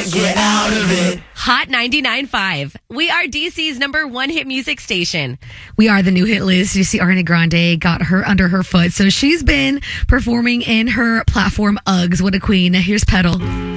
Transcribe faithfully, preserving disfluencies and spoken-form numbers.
can't get out of it. Hot ninety-nine point five. We are D C's number one hit music station. We are the new hit list. You see, Ariana Grande got her under her foot. So she's been performing in her platform Uggs. What a queen. Here's Pedal.